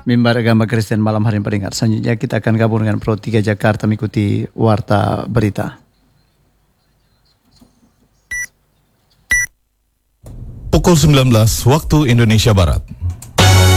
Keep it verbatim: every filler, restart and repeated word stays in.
Mimbar Agama Kristen malam hari pendengar. Selanjutnya kita akan gabung dengan Pro tiga Jakarta mengikuti Warta Berita. Pukul sembilan belas waktu Indonesia Barat.